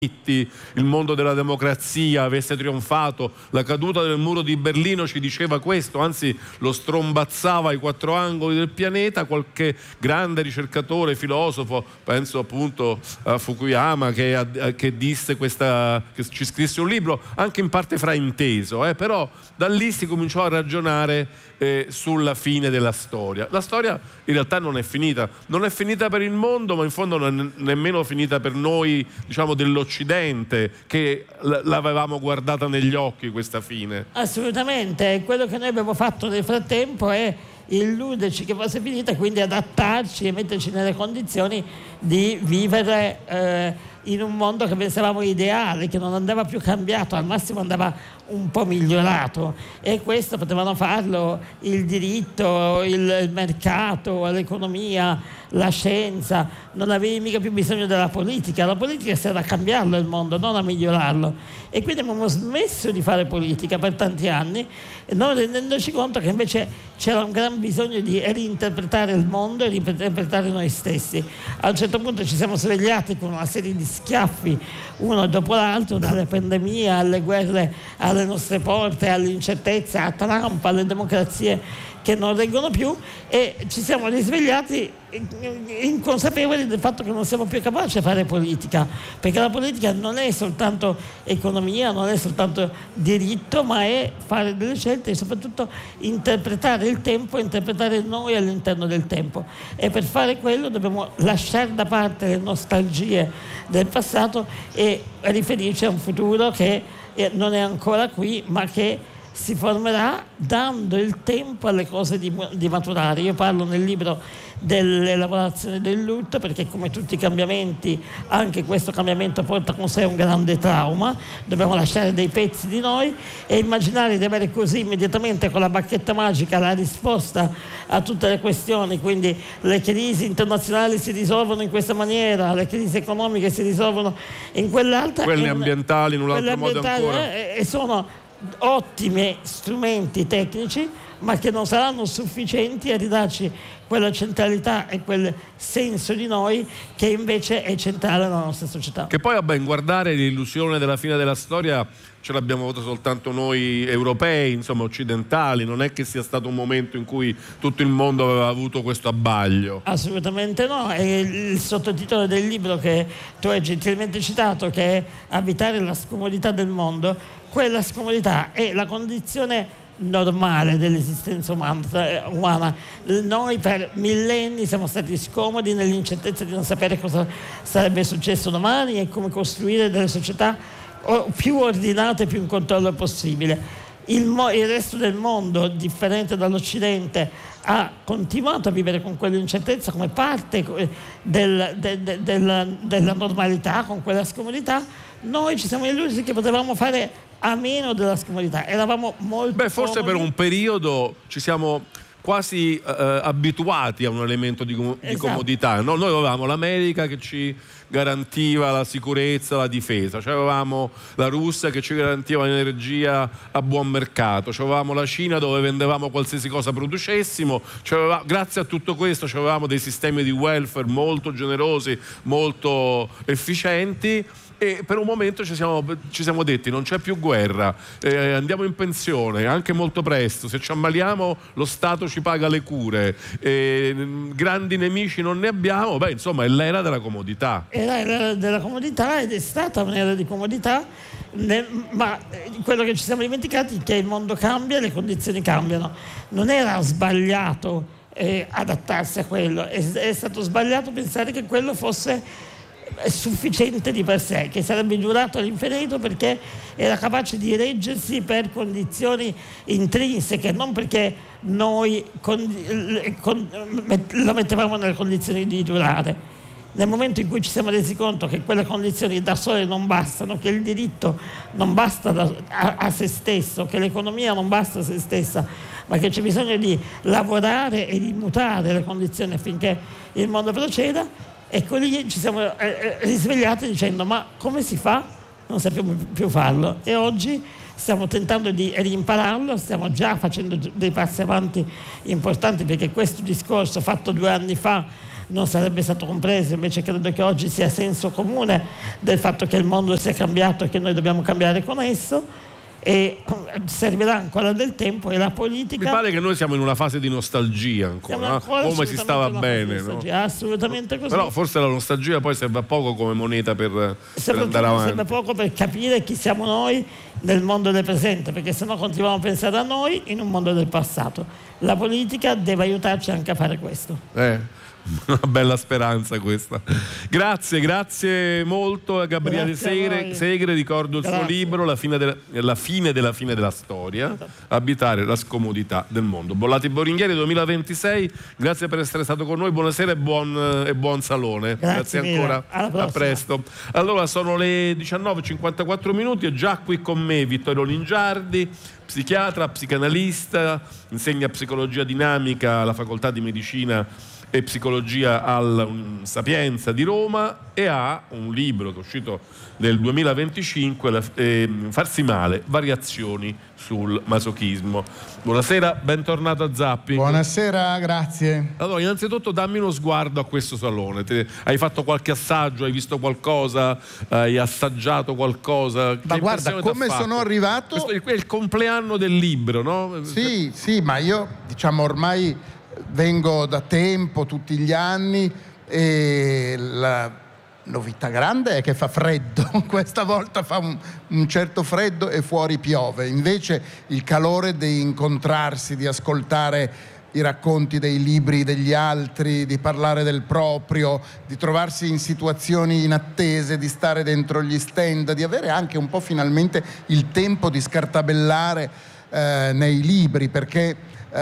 il mondo della democrazia avesse trionfato. La caduta del muro di Berlino ci diceva questo, anzi lo strombazzava ai quattro angoli del pianeta. Qualche grande ricercatore, filosofo, penso appunto a Fukuyama, che disse questa, che ci scrisse un libro anche in parte frainteso, però da lì si cominciò a ragionare sulla fine della storia. La storia in realtà non è finita per il mondo, ma in fondo non è nemmeno finita per noi, diciamo, dell'Occidente, che l'avevamo guardata negli occhi questa fine. Assolutamente, quello che noi abbiamo fatto nel frattempo è illuderci che fosse finita, quindi adattarci e metterci nelle condizioni di vivere in un mondo che pensavamo ideale, che non andava più cambiato, al massimo andava un po' migliorato, e questo potevano farlo il diritto, il mercato, l'economia, la scienza. Non avevi mica più bisogno della politica. La politica serve a cambiarlo il mondo, non a migliorarlo, e quindi abbiamo smesso di fare politica per tanti anni, non rendendoci conto che invece c'era un gran bisogno di reinterpretare il mondo e reinterpretare noi stessi. A un certo punto ci siamo svegliati con una serie di schiaffi uno dopo l'altro, dalle pandemie alle guerre alle nostre porte, all'incertezza, a Trump, alle democrazie che non reggono più, e ci siamo risvegliati inconsapevoli del fatto che non siamo più capaci di fare politica, perché la politica non è soltanto economia, non è soltanto diritto, ma è fare delle scelte e soprattutto interpretare il tempo, interpretare noi all'interno del tempo, e per fare quello dobbiamo lasciare da parte le nostalgie del passato e riferirci a un futuro che non è ancora qui, ma che si formerà dando il tempo alle cose di maturare. Io parlo nel libro dell'elaborazione del lutto, perché come tutti i cambiamenti anche questo cambiamento porta con sé un grande trauma. Dobbiamo lasciare dei pezzi di noi e immaginare di avere così immediatamente con la bacchetta magica la risposta a tutte le questioni. Quindi le crisi internazionali si risolvono in questa maniera, le crisi economiche si risolvono in quell'altra, quelle ambientali in un altro modo ancora, e sono ottimi strumenti tecnici, ma che non saranno sufficienti a ridarci quella centralità e quel senso di noi che invece è centrale nella nostra società. Che poi, a ben guardare, l'illusione della fine della storia ce l'abbiamo avuta soltanto noi europei, insomma occidentali. Non è che sia stato un momento in cui tutto il mondo aveva avuto questo abbaglio. Assolutamente no. E il sottotitolo del libro che tu hai gentilmente citato, che è Abitare la scomodità del mondo, quella scomodità è la condizione normale dell'esistenza umana. Noi per millenni siamo stati scomodi nell'incertezza di non sapere cosa sarebbe successo domani e come costruire delle società più ordinate, più in controllo possibile. Il resto del mondo, differente dall'Occidente, ha continuato a vivere con quell'incertezza come parte della normalità, con quella scomodità. Noi ci siamo illusi che potevamo fare a meno della scomodità, eravamo molto forse comodi. Per un periodo ci siamo quasi abituati a un elemento di comodità, no? Noi avevamo l'America che ci garantiva la sicurezza, la difesa, cioè avevamo la Russia che ci garantiva l'energia a buon mercato, cioè avevamo la Cina dove vendevamo qualsiasi cosa producessimo, grazie a tutto questo avevamo dei sistemi di welfare molto generosi, molto efficienti. E per un momento ci siamo detti: non c'è più guerra, andiamo in pensione anche molto presto, se ci ammaliamo lo Stato ci paga le cure, grandi nemici non ne abbiamo. Insomma, è l'era della comodità. È l'era della comodità, ed è stata un'era di comodità, ma quello che ci siamo dimenticati è che il mondo cambia e le condizioni cambiano. Non era sbagliato adattarsi a quello, è stato sbagliato pensare che quello fosse sufficiente di per sé, che sarebbe durato all'infinito, perché era capace di reggersi per condizioni intrinseche, non perché noi lo mettevamo nelle condizioni di durare. Nel momento in cui ci siamo resi conto che quelle condizioni da sole non bastano, che il diritto non basta a se stesso, che l'economia non basta a se stessa, ma che c'è bisogno di lavorare e di mutare le condizioni affinché il mondo proceda, ecco lì ci siamo risvegliati dicendo: ma come si fa? Non sappiamo più farlo. E oggi stiamo tentando di rimpararlo, stiamo già facendo dei passi avanti importanti, perché questo discorso fatto 2 anni fa non sarebbe stato compreso. Invece credo che oggi sia senso comune del fatto che il mondo sia cambiato e che noi dobbiamo cambiare con esso, e servirà ancora del tempo, e la politica... Mi pare che noi siamo in una fase di nostalgia ancora, come si stava bene, no? Assolutamente così. Però forse la nostalgia poi serve a poco come moneta per andare avanti. Serve poco per capire chi siamo noi nel mondo del presente, perché sennò continuiamo a pensare a noi in un mondo del passato. La politica deve aiutarci anche a fare questo. Una bella speranza questa. Grazie molto a Gabriele Segre. Ricordo il suo libro La fine della storia, abitare la scomodità del mondo. Bollati Boringhieri 2026. Grazie per essere stato con noi, buonasera e buon salone. Grazie ancora, a presto. Allora sono le 19:54 e già qui con me Vittorio Lingiardi, psichiatra, psicanalista, insegna psicologia dinamica alla facoltà di medicina e psicologia alla Sapienza di Roma, e ha un libro che è uscito nel 2025, Farsi male, variazioni sul masochismo. Buonasera, bentornato a Zappi. Buonasera, grazie. Allora, innanzitutto dammi uno sguardo a questo salone. Hai fatto qualche assaggio, hai visto qualcosa, hai assaggiato qualcosa? Ma guarda, come sono arrivato... Questo è il compleanno del libro, no? Sì, ma io ormai vengo da tempo, tutti gli anni, e la novità grande è che fa freddo. Questa volta fa un certo freddo e fuori piove. Invece il calore di incontrarsi, di ascoltare i racconti dei libri degli altri, di parlare del proprio, di trovarsi in situazioni inattese, di stare dentro gli stand, di avere anche un po' finalmente il tempo di scartabellare nei libri, perché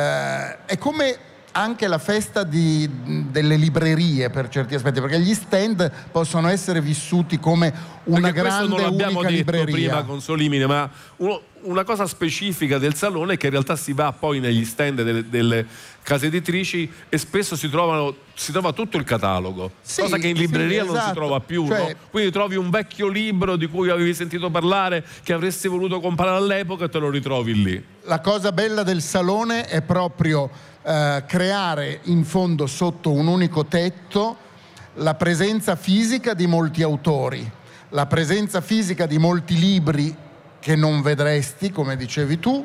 è come anche la festa delle librerie per certi aspetti, perché gli stand possono essere vissuti come una grande unica libreria. Questo non l'abbiamo detto prima con Solimine, ma una cosa specifica del salone è che in realtà si va poi negli stand delle case editrici e spesso si trova tutto il catalogo, cosa che in libreria non si trova più, no? Quindi trovi un vecchio libro di cui avevi sentito parlare, che avresti voluto comprare all'epoca, e te lo ritrovi lì. La cosa bella del salone è proprio creare in fondo, sotto un unico tetto, la presenza fisica di molti autori, la presenza fisica di molti libri che non vedresti, come dicevi tu,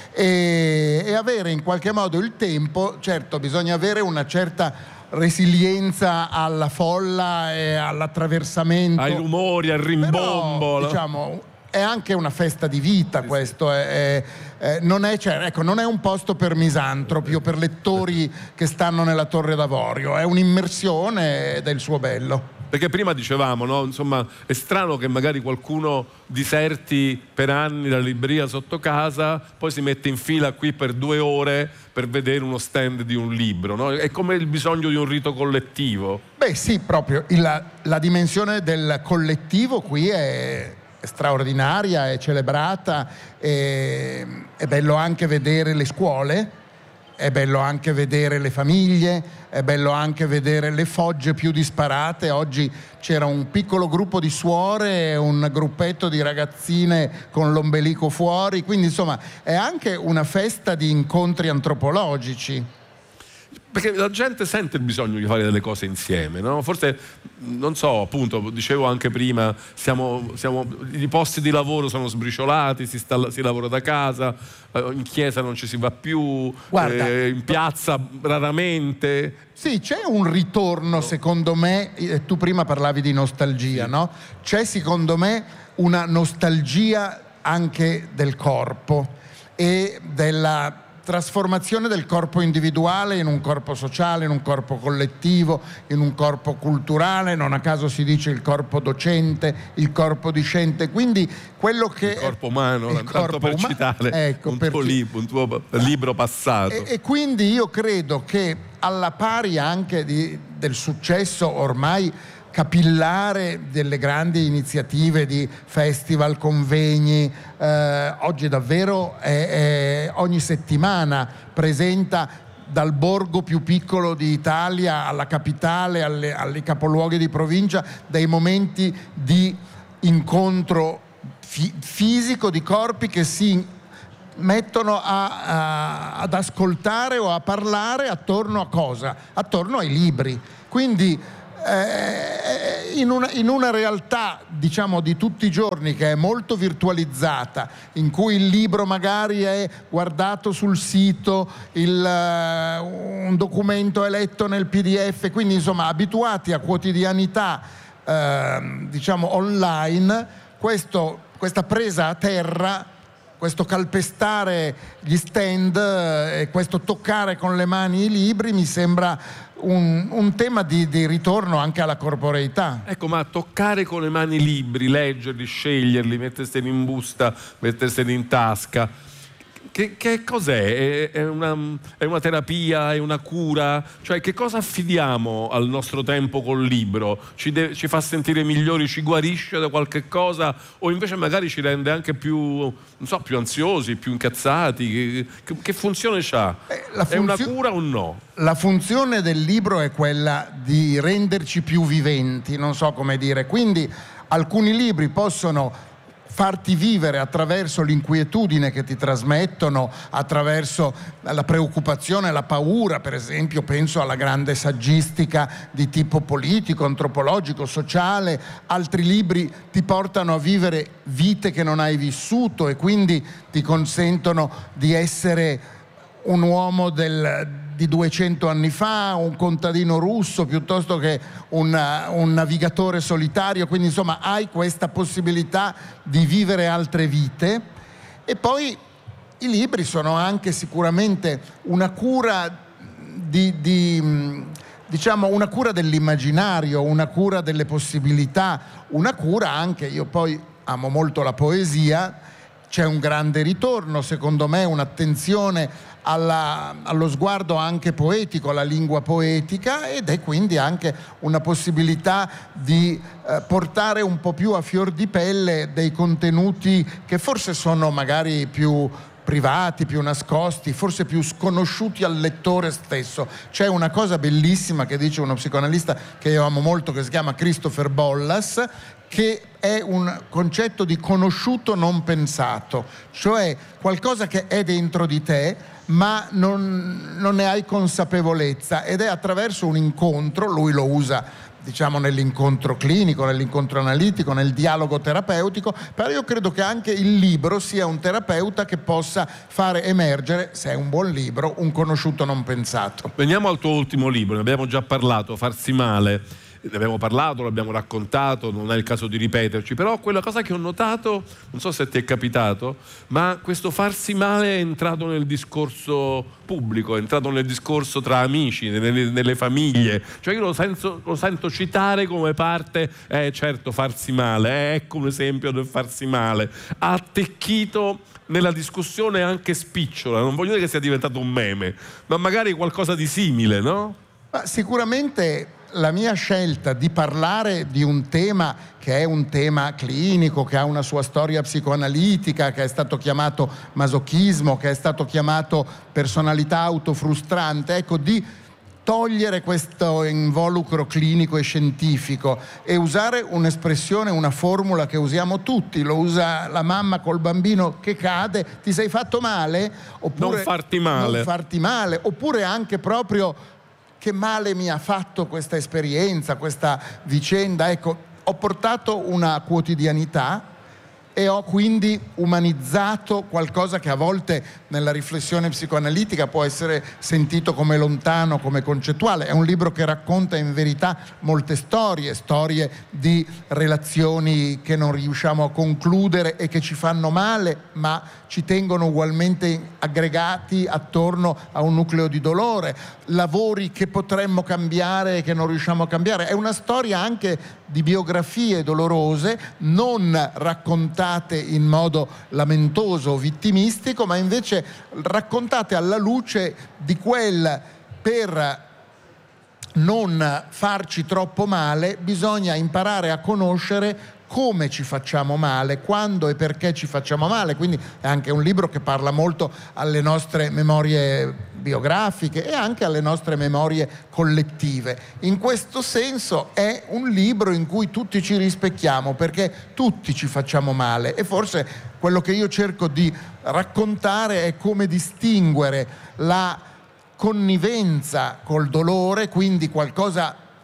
e avere in qualche modo il tempo. Certo, bisogna avere una certa resilienza alla folla e all'attraversamento, ai rumori, al rimbombo. Però, diciamo, è anche una festa di vita, questo non è un posto per misantropi o per lettori che stanno nella Torre d'Avorio, è un'immersione del suo bello. Perché prima dicevamo, no? Insomma, è strano che magari qualcuno diserti per anni la libreria sotto casa, poi si mette in fila qui per 2 ore per vedere uno stand di un libro, no? È come il bisogno di un rito collettivo. Beh sì, proprio la dimensione del collettivo qui è straordinaria, è celebrata, è bello anche vedere le scuole, è bello anche vedere le famiglie, è bello anche vedere le fogge più disparate. Oggi c'era un piccolo gruppo di suore e un gruppetto di ragazzine con l'ombelico fuori, quindi insomma è anche una festa di incontri antropologici. Perché la gente sente il bisogno di fare delle cose insieme, no? Forse, non so, appunto, dicevo anche prima, i posti di lavoro sono sbriciolati, si lavora da casa, in chiesa non ci si va più, in piazza raramente. Sì, c'è un ritorno, secondo me, tu prima parlavi di nostalgia, sì, no? C'è secondo me una nostalgia anche del corpo e della trasformazione del corpo individuale in un corpo sociale, in un corpo collettivo, in un corpo culturale. Non a caso si dice il corpo docente, il corpo discente, quindi quello che il corpo umano, tanto per citare un tuo libro passato. E quindi io credo che alla pari anche del successo ormai capillare delle grandi iniziative di festival, convegni, oggi davvero ogni settimana presenta, dal borgo più piccolo d'Italia alla capitale, ai capoluoghi di provincia, dei momenti di incontro fisico di corpi che si mettono ad ascoltare o a parlare attorno a cosa? Attorno ai libri. Quindi in una realtà, diciamo, di tutti i giorni, che è molto virtualizzata, in cui il libro magari è guardato sul sito, un documento è letto nel PDF, quindi insomma abituati a quotidianità diciamo online, questa presa a terra, questo calpestare gli stand e questo toccare con le mani i libri mi sembra un tema di ritorno anche alla corporeità. Ecco, ma toccare con le mani i libri, leggerli, sceglierli, metterseli in busta, metterseli in tasca, che cos'è? È una terapia? È una cura? Cioè, che cosa affidiamo al nostro tempo col libro? Ci fa sentire migliori, ci guarisce da qualche cosa? O invece magari ci rende anche più, non so, più ansiosi, più incazzati? Che funzione c'ha? È una cura o no? La funzione del libro è quella di renderci più viventi, non so come dire. Quindi alcuni libri possono farti vivere attraverso l'inquietudine che ti trasmettono, attraverso la preoccupazione, la paura. Per esempio penso alla grande saggistica di tipo politico, antropologico, sociale. Altri libri ti portano a vivere vite che non hai vissuto e quindi ti consentono di essere un uomo di 200 anni fa, un contadino russo, piuttosto che un navigatore solitario. Quindi insomma hai questa possibilità di vivere altre vite. E poi i libri sono anche sicuramente una cura diciamo una cura dell'immaginario, una cura delle possibilità, una cura anche, io poi amo molto la poesia, c'è un grande ritorno, secondo me, un'attenzione allo sguardo anche poetico, alla lingua poetica, ed è quindi anche una possibilità di portare un po' più a fior di pelle dei contenuti che forse sono magari più privati, più nascosti, forse più sconosciuti al lettore stesso. C'è una cosa bellissima che dice uno psicoanalista che io amo molto, che si chiama Christopher Bollas, che è un concetto di conosciuto non pensato, cioè qualcosa che è dentro di te ma non ne hai consapevolezza, ed è attraverso un incontro, lui lo usa diciamo nell'incontro clinico, nell'incontro analitico, nel dialogo terapeutico, però io credo che anche il libro sia un terapeuta che possa fare emergere, se è un buon libro, un conosciuto non pensato. Veniamo al tuo ultimo libro, ne abbiamo già parlato, Farsi male. Ne abbiamo parlato, l'abbiamo raccontato, non è il caso di ripeterci, però quella cosa che ho notato, non so se ti è capitato, ma questo farsi male è entrato nel discorso pubblico, è entrato nel discorso tra amici, nelle famiglie. Cioè io lo sento citare come parte, certo, farsi male, ecco un esempio del farsi male. Ha attecchito nella discussione anche spicciola, non voglio dire che sia diventato un meme, ma magari qualcosa di simile, no? Ma sicuramente la mia scelta di parlare di un tema che è un tema clinico, che ha una sua storia psicoanalitica, che è stato chiamato masochismo, che è stato chiamato personalità autofrustrante, ecco, di togliere questo involucro clinico e scientifico e usare un'espressione, una formula che usiamo tutti, lo usa la mamma col bambino che cade, ti sei fatto male? Oppure non farti male. Non farti male, oppure anche proprio che male mi ha fatto questa esperienza, questa vicenda. Ecco, ho portato una quotidianità e ho quindi umanizzato qualcosa che a volte nella riflessione psicoanalitica può essere sentito come lontano, come concettuale. È un libro che racconta in verità molte storie di relazioni che non riusciamo a concludere e che ci fanno male, ma ci tengono ugualmente aggregati attorno a un nucleo di dolore, lavori che potremmo cambiare e che non riusciamo a cambiare. È una storia anche di biografie dolorose, non raccontate in modo lamentoso o vittimistico, ma invece raccontate alla luce di quel per non farci troppo male bisogna imparare a conoscere come ci facciamo male, quando e perché ci facciamo male. Quindi è anche un libro che parla molto alle nostre memorie biografiche e anche alle nostre memorie collettive. In questo senso è un libro in cui tutti ci rispecchiamo, perché tutti ci facciamo male, e forse quello che io cerco di raccontare è come distinguere la connivenza col dolore, quindi qualcosa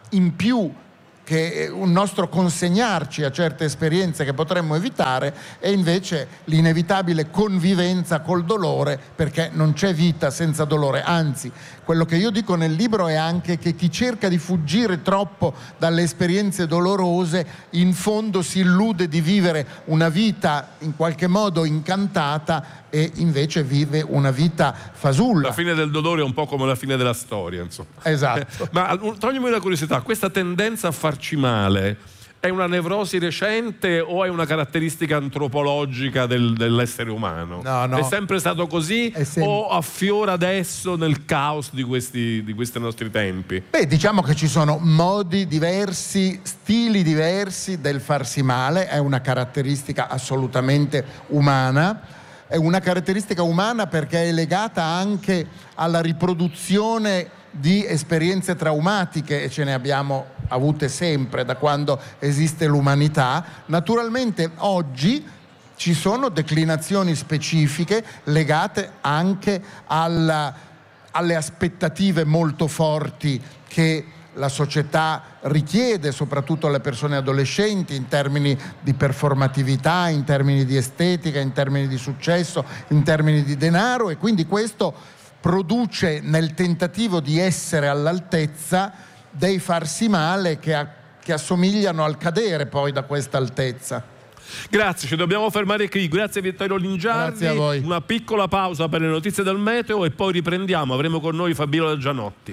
in più che un nostro consegnarci a certe esperienze che potremmo evitare, e invece l'inevitabile convivenza col dolore, perché non c'è vita senza dolore. Anzi, quello che io dico nel libro è anche che chi cerca di fuggire troppo dalle esperienze dolorose in fondo si illude di vivere una vita in qualche modo incantata e invece vive una vita fasulla. La fine del dolore è un po' come la fine della storia, insomma. Esatto. Ma toglimi una curiosità, questa tendenza a farci male è una nevrosi recente o è una caratteristica antropologica dell'essere umano? No. È sempre stato così o affiora adesso nel caos di questi nostri tempi? Beh, diciamo che ci sono modi diversi, stili diversi del farsi male, è una caratteristica assolutamente umana. È una caratteristica umana perché è legata anche alla riproduzione di esperienze traumatiche, e ce ne abbiamo avute sempre da quando esiste l'umanità. Naturalmente oggi ci sono declinazioni specifiche legate anche alle aspettative molto forti che la società richiede, soprattutto alle persone adolescenti, in termini di performatività, in termini di estetica, in termini di successo, in termini di denaro, e quindi questo produce, nel tentativo di essere all'altezza, dei farsi male che assomigliano al cadere poi da questa altezza. Grazie, ci dobbiamo fermare qui. Grazie Vittorio Lingiardi. Grazie a voi. Una piccola pausa per le notizie del meteo e poi riprendiamo. Avremo con noi Fabiola Gianotti.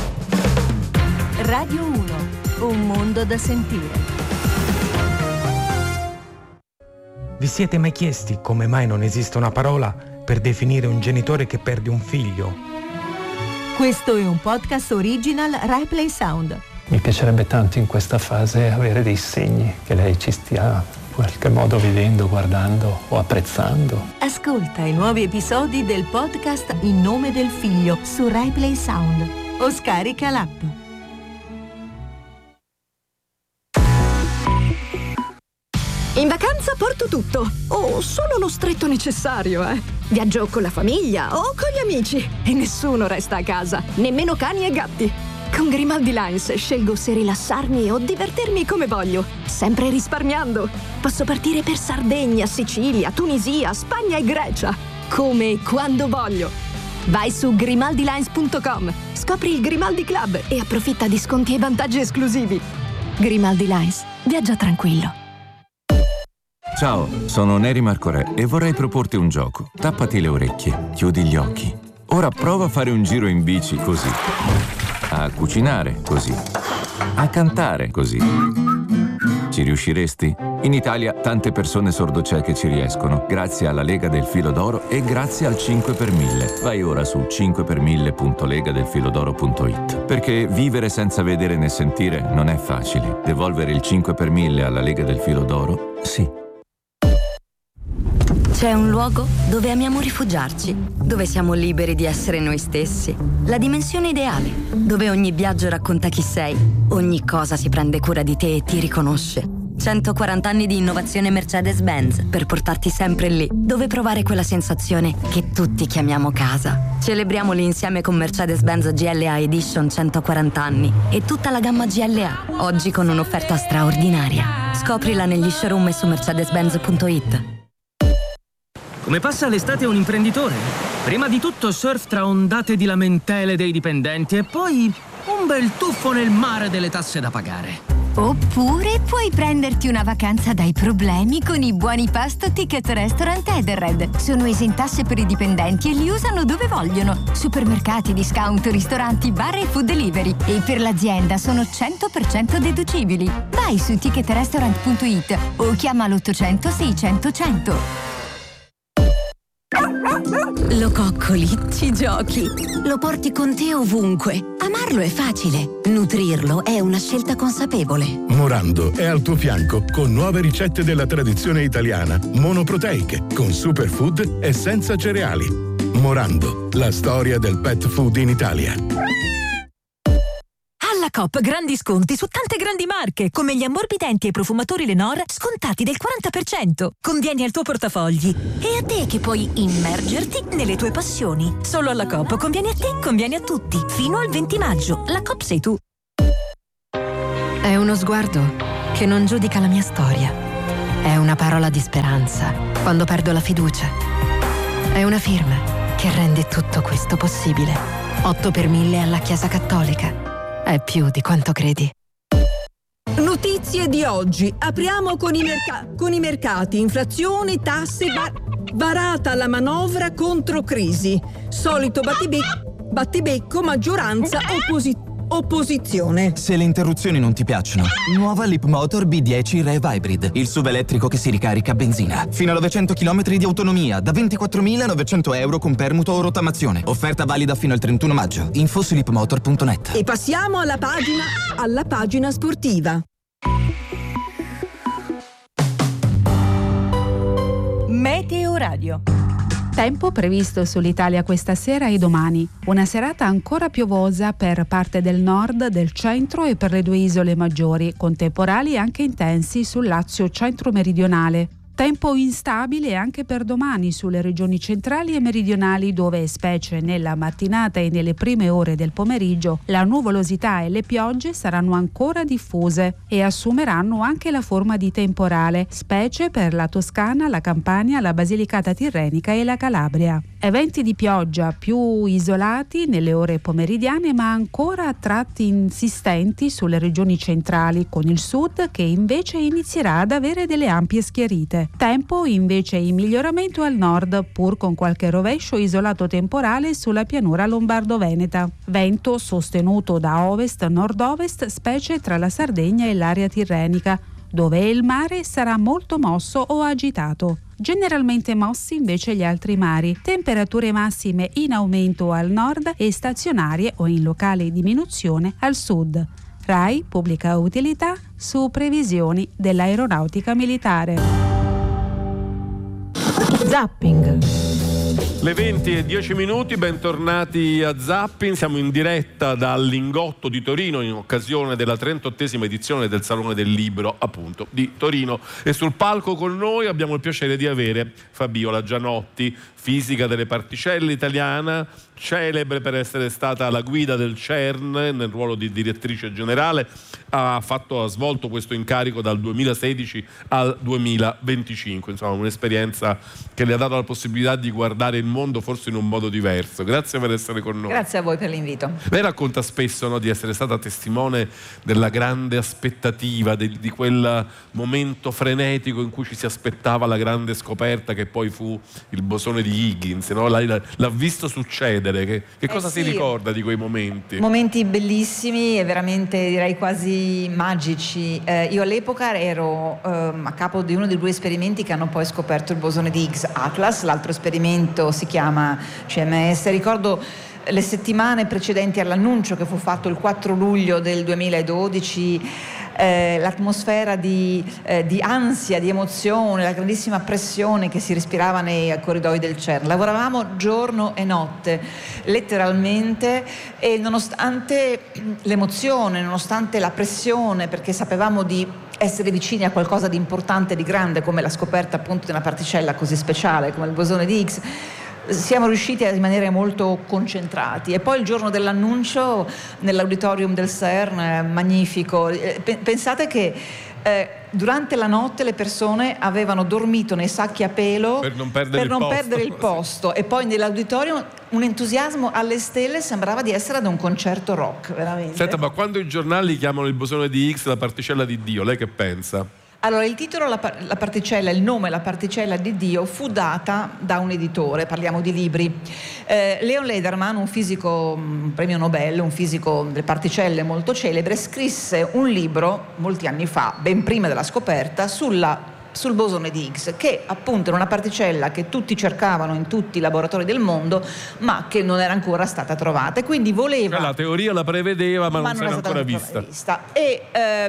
Radio 1, un mondo da sentire. Vi siete mai chiesti come mai non esiste una parola per definire un genitore che perde un figlio? Questo è un podcast original RaiPlay Sound. Mi piacerebbe tanto in questa fase avere dei segni che lei ci stia in qualche modo vedendo, guardando o apprezzando. Ascolta i nuovi episodi del podcast In nome del figlio su RaiPlay Sound o scarica l'app. In vacanza porto tutto, o solo lo stretto necessario, Viaggio con la famiglia o con gli amici e nessuno resta a casa, nemmeno cani e gatti. Con Grimaldi Lines scelgo se rilassarmi o divertirmi come voglio, sempre risparmiando. Posso partire per Sardegna, Sicilia, Tunisia, Spagna e Grecia, come e quando voglio. Vai su grimaldilines.com, scopri il Grimaldi Club e approfitta di sconti e vantaggi esclusivi. Grimaldi Lines, viaggia tranquillo. Ciao, sono Neri Marcorè e vorrei proporti un gioco. Tappati le orecchie, chiudi gli occhi. Ora prova a fare un giro in bici così, a cucinare così, a cantare così. Ci riusciresti? In Italia tante persone sordocieche ci riescono, grazie alla Lega del Filo d'Oro e grazie al 5 per 1000. Vai ora su 5per1000.legadelfilodoro.it. Perché vivere senza vedere né sentire non è facile. Devolvere il 5 per 1000 alla Lega del Filo d'Oro, sì. C'è un luogo dove amiamo rifugiarci, dove siamo liberi di essere noi stessi. La dimensione ideale, dove ogni viaggio racconta chi sei, ogni cosa si prende cura di te e ti riconosce. 140 anni di innovazione Mercedes-Benz per portarti sempre lì, dove provare quella sensazione che tutti chiamiamo casa. Celebriamoli insieme con Mercedes-Benz GLA Edition 140 anni e tutta la gamma GLA, oggi con un'offerta straordinaria. Scoprila negli showroom e su mercedes-benz.it. Come passa l'estate un imprenditore? Prima di tutto surf tra ondate di lamentele dei dipendenti e poi un bel tuffo nel mare delle tasse da pagare. Oppure puoi prenderti una vacanza dai problemi con i buoni pasto Ticket Restaurant Edenred. Sono esentasse per i dipendenti e li usano dove vogliono. Supermercati, discount, ristoranti, bar e food delivery. E per l'azienda sono 100% deducibili. Vai su ticketrestaurant.it o chiama l'800 600 100. Lo coccoli, ci giochi, lo porti con te ovunque. Amarlo è facile, nutrirlo è una scelta consapevole. Morando è al tuo fianco con nuove ricette della tradizione italiana, monoproteiche, con superfood e senza cereali. Morando, la storia del pet food in Italia. Alla Coop grandi sconti su tante grandi marche, come gli ammorbidenti e i profumatori Lenor, scontati del 40%. Convieni al tuo portafogli. E a te che puoi immergerti nelle tue passioni. Solo alla Coop conviene a te, conviene a tutti. Fino al 20 maggio. La Coop sei tu. È uno sguardo che non giudica la mia storia. È una parola di speranza quando perdo la fiducia. È una firma che rende tutto questo possibile. 8 per 1000 alla Chiesa Cattolica. È più di quanto credi. Notizie di oggi. Apriamo con i mercati. Inflazione, tasse, varata la manovra contro crisi. Solito battibecco, maggioranza, opposizione. Se le interruzioni non ti piacciono, nuova Leapmotor B10 Rev Hybrid, il SUV elettrico che si ricarica a benzina. Fino a 900 km di autonomia, da 24.900 euro con permuto o rottamazione. Offerta valida fino al 31 maggio. Info su leapmotor.net. E passiamo alla pagina sportiva. Meteo Radio. Tempo previsto sull'Italia questa sera e domani. Una serata ancora piovosa per parte del nord, del centro e per le 2 isole maggiori, con temporali anche intensi sul Lazio centro-meridionale. Tempo instabile anche per domani sulle regioni centrali e meridionali dove, specie nella mattinata e nelle prime ore del pomeriggio, la nuvolosità e le piogge saranno ancora diffuse e assumeranno anche la forma di temporale, specie per la Toscana, la Campania, la Basilicata Tirrenica e la Calabria. Eventi di pioggia più isolati nelle ore pomeridiane ma ancora a tratti insistenti sulle regioni centrali, con il sud che invece inizierà ad avere delle ampie schiarite. Tempo invece in miglioramento al nord, pur con qualche rovescio isolato temporale sulla pianura lombardo-veneta. Vento sostenuto da ovest-nord-ovest, specie tra la Sardegna e l'area tirrenica, dove il mare sarà molto mosso o agitato. Generalmente mossi invece gli altri mari. Temperature massime in aumento al nord e stazionarie o in locale diminuzione al sud. RAI pubblica utilità su previsioni dell'aeronautica militare. Zapping. Le 20:10, bentornati a Zapping. Siamo in diretta dal Lingotto di Torino in occasione della 38esima edizione del Salone del Libro, appunto, di Torino. E sul palco con noi abbiamo il piacere di avere Fabiola Gianotti, fisica delle particelle italiana, celebre per essere stata la guida del CERN nel ruolo di direttrice generale. Ha svolto questo incarico dal 2016 al 2025, insomma un'esperienza che le ha dato la possibilità di guardare il mondo forse in un modo diverso. Grazie per essere con noi. Grazie a voi per l'invito. Lei racconta spesso, no, di essere stata testimone della grande aspettativa, di quel momento frenetico in cui ci si aspettava la grande scoperta che poi fu il bosone di Higgins, no? Lei l'ha visto succedere. Che cosa si ricorda di quei momenti? Momenti bellissimi e veramente direi quasi magici. Io all'epoca ero a capo di uno dei 2 esperimenti che hanno poi scoperto il bosone di Higgs Atlas. L'altro esperimento si chiama CMS. Ricordo le settimane precedenti all'annuncio che fu fatto il 4 luglio del 2012. L'atmosfera di ansia, di emozione, la grandissima pressione che si respirava nei corridoi del CERN. Lavoravamo giorno e notte, letteralmente, e nonostante l'emozione, nonostante la pressione, perché sapevamo di essere vicini a qualcosa di importante, di grande, come la scoperta appunto di una particella così speciale come il bosone di Higgs, siamo riusciti a rimanere molto concentrati. E poi il giorno dell'annuncio nell'auditorium del CERN, magnifico. Pensate che durante la notte le persone avevano dormito nei sacchi a pelo per non perdere il posto. E poi nell'auditorium un entusiasmo alle stelle, sembrava di essere ad un concerto rock, veramente. Senta, ma quando i giornali chiamano il bosone di Higgs la particella di Dio, lei che pensa? Allora, il titolo, la particella, il nome, la particella di Dio, fu data da un editore, parliamo di libri. Leon Lederman, un fisico, un premio Nobel, un fisico delle particelle molto celebre, scrisse un libro molti anni fa, ben prima della scoperta, sul bosone di Higgs, che appunto era una particella che tutti cercavano in tutti i laboratori del mondo, ma che non era ancora stata trovata. E quindi voleva... La teoria la prevedeva, ma non si era ancora vista. E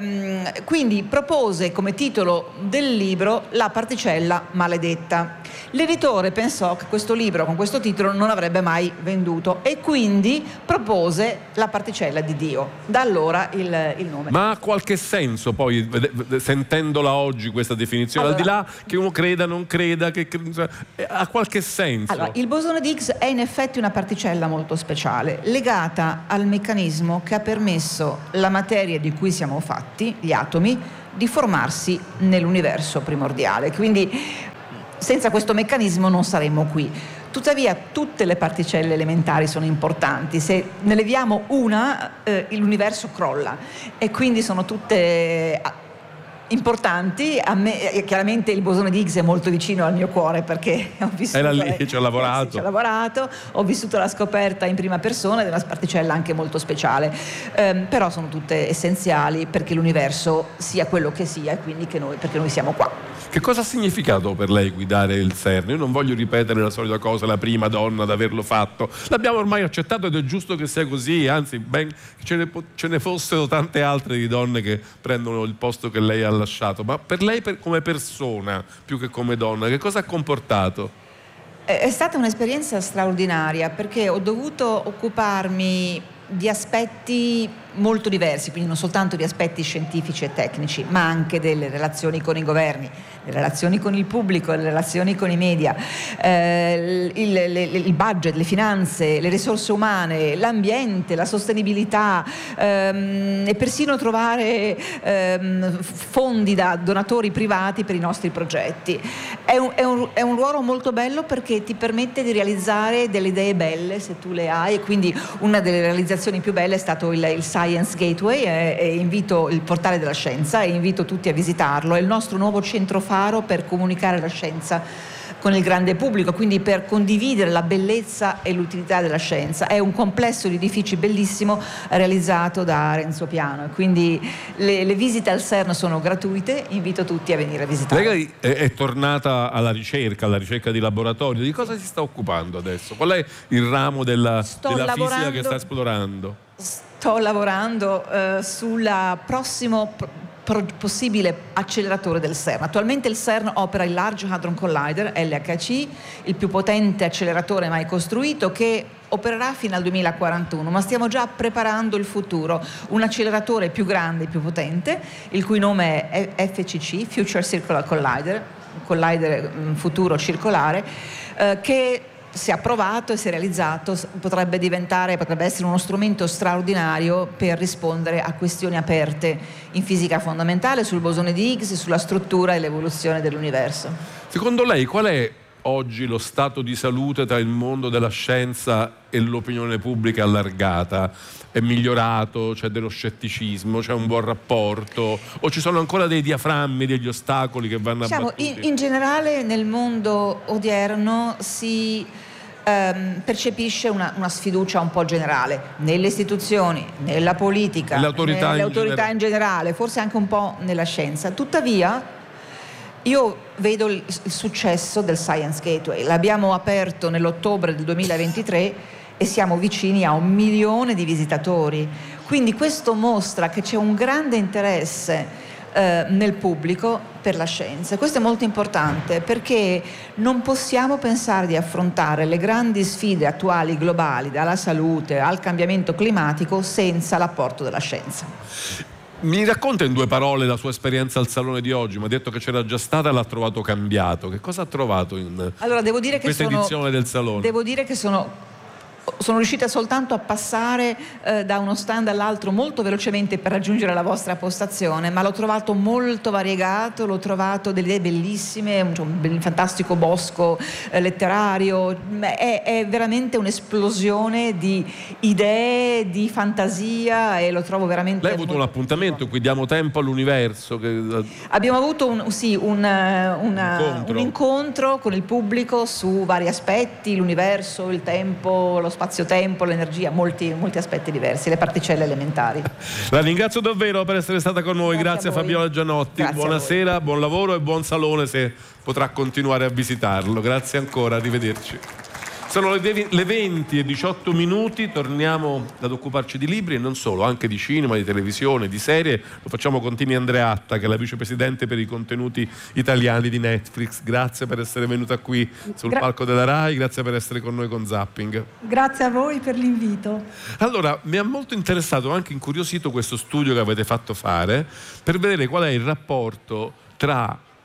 quindi propose come titolo del libro La particella maledetta. L'editore pensò che questo libro con questo titolo non avrebbe mai venduto e quindi propose La particella di Dio. Da allora il nome. Ma ha qualche senso poi, sentendola oggi questa definizione, definizione, al di là che uno creda, non creda, che ha qualche senso. Allora, il bosone di Higgs è in effetti una particella molto speciale, legata al meccanismo che ha permesso la materia di cui siamo fatti, gli atomi, di formarsi nell'universo primordiale. Quindi senza questo meccanismo non saremmo qui. Tuttavia tutte le particelle elementari sono importanti, se ne leviamo una l'universo crolla, e quindi sono tutte importanti. A me chiaramente il bosone di Higgs è molto vicino al mio cuore, perché ho vissuto, era lì, ci ho lavorato. Ci ho lavorato, ho vissuto la scoperta in prima persona ed è una particella anche molto speciale, però sono tutte essenziali perché l'universo sia quello che sia, e quindi perché noi siamo qua. Che cosa ha significato per lei guidare il CERN? Io non voglio ripetere la solita cosa, la prima donna ad averlo fatto. L'abbiamo ormai accettato ed è giusto che sia così, anzi ben ce ne fossero tante altre di donne che prendono il posto che lei ha lasciato. Ma per lei come persona, più che come donna, che cosa ha comportato? È stata un'esperienza straordinaria, perché ho dovuto occuparmi di aspetti molto diversi, quindi non soltanto di aspetti scientifici e tecnici, ma anche delle relazioni con i governi, le relazioni con il pubblico, le relazioni con i media, il budget, le finanze, le risorse umane, l'ambiente, la sostenibilità, e persino trovare fondi da donatori privati per i nostri progetti. È un ruolo molto bello, perché ti permette di realizzare delle idee belle se tu le hai, e quindi una delle realizzazioni più belle è stato il Science Gateway, e invito il portale della scienza, e invito tutti a visitarlo. È il nostro nuovo centro faro per comunicare la scienza con il grande pubblico, quindi per condividere la bellezza e l'utilità della scienza. È un complesso di edifici bellissimo realizzato da Renzo Piano, e quindi le visite al CERN sono gratuite, invito tutti a venire a visitare. Lei è tornata alla ricerca di laboratorio. Di cosa si sta occupando adesso? Qual è il ramo della fisica che sta esplorando? Sto lavorando sulla prossimo possibile acceleratore del CERN. Attualmente il CERN opera il Large Hadron Collider, LHC, il più potente acceleratore mai costruito, che opererà fino al 2041, ma stiamo già preparando il futuro, un acceleratore più grande e più potente, il cui nome è FCC, Future Circular Collider, un collider futuro circolare, che se approvato e se realizzato potrebbe essere uno strumento straordinario per rispondere a questioni aperte in fisica fondamentale, sul bosone di Higgs, sulla struttura e l'evoluzione dell'universo. Secondo lei qual è oggi lo stato di salute tra il mondo della scienza e l'opinione pubblica allargata? È migliorato? C'è dello scetticismo? C'è un buon rapporto? O ci sono ancora dei diaframmi, degli ostacoli che vanno abbattuti? In generale nel mondo odierno si percepisce una sfiducia un po' generale nelle istituzioni, nella politica, nelle autorità in generale, forse anche un po' nella scienza. Tuttavia io vedo il successo del Science Gateway. L'abbiamo aperto nell'ottobre del 2023 e siamo vicini a 1 milione di visitatori. Quindi questo mostra che c'è un grande interesse nel pubblico per la scienza. Questo è molto importante, perché non possiamo pensare di affrontare le grandi sfide attuali globali, dalla salute al cambiamento climatico, senza l'apporto della scienza. Mi racconta in 2 parole la sua esperienza al salone di oggi? Mi ha detto che c'era già stata e l'ha trovato cambiato. Che cosa ha trovato in questa edizione del salone? Devo dire che sono riuscita soltanto a passare da uno stand all'altro molto velocemente per raggiungere la vostra postazione, ma l'ho trovato molto variegato, l'ho trovato delle idee bellissime, un fantastico bosco letterario. È veramente un'esplosione di idee, di fantasia, e lo trovo veramente... Lei ha avuto un appuntamento in cui diamo tempo all'universo? Abbiamo avuto un incontro con il pubblico su vari aspetti, l'universo, il tempo, lo spazio-tempo, l'energia, molti aspetti diversi, le particelle elementari. La ringrazio davvero per essere stata con noi, grazie a Fabiola Gianotti. Grazie. Buonasera, buon lavoro e buon salone se potrà continuare a visitarlo. Grazie ancora, arrivederci. Sono le 20:18, torniamo ad occuparci di libri e non solo, anche di cinema, di televisione, di serie. Lo facciamo con Tini Andreatta, che è la vicepresidente per i contenuti italiani di Netflix. Grazie per essere venuta qui sul palco della RAI, grazie per essere con noi con Zapping. Grazie a voi per l'invito. Allora, mi ha molto interessato, anche incuriosito questo studio che avete fatto fare, per vedere qual è il rapporto tra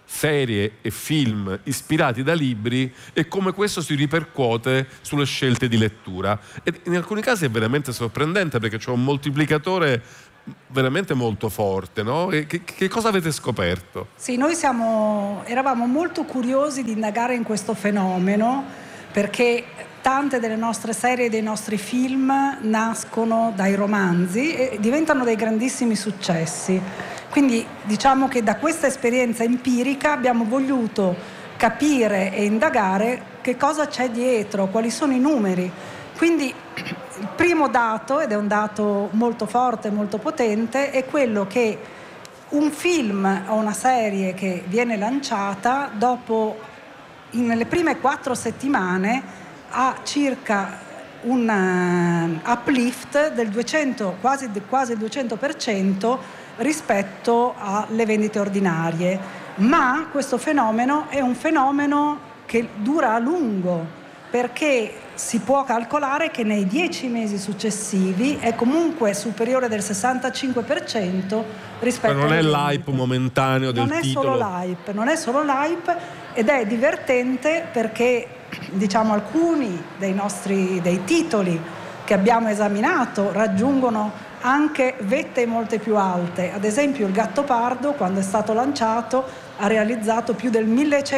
serie e film ispirati da libri e come questo si ripercuote sulle scelte di lettura. E in alcuni casi è veramente sorprendente, perché c'è un moltiplicatore veramente molto forte, no? E che cosa avete scoperto? Sì, noi eravamo molto curiosi di indagare in questo fenomeno, perché tante delle nostre serie e dei nostri film nascono dai romanzi e diventano dei grandissimi successi. Quindi diciamo che da questa esperienza empirica abbiamo voluto capire e indagare che cosa c'è dietro, quali sono i numeri. Quindi il primo dato, ed è un dato molto forte, molto potente, è quello che un film o una serie che viene lanciata nelle prime 4 settimane ha circa un uplift del 200, quasi il 200% rispetto alle vendite ordinarie. Ma questo fenomeno è un fenomeno che dura a lungo, perché si può calcolare che nei 10 mesi successivi è comunque superiore del 65% rispetto non è l'hype momentaneo del titolo. Non è solo l'hype, ed è divertente perché diciamo alcuni dei titoli che abbiamo esaminato raggiungono anche vette molte più alte. Ad esempio il Gattopardo, quando è stato lanciato, ha realizzato più del